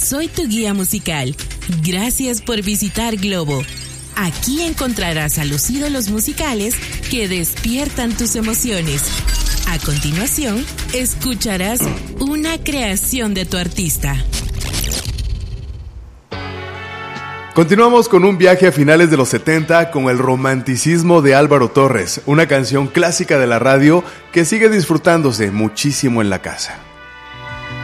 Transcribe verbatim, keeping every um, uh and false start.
soy tu guía musical. Gracias por visitar Globo. Aquí encontrarás a los ídolos musicales que despiertan tus emociones. A continuación, escucharás una creación de tu artista. Continuamos con un viaje a finales de los setenta con el romanticismo de Álvaro Torres, una canción clásica de la radio que sigue disfrutándose muchísimo en la casa.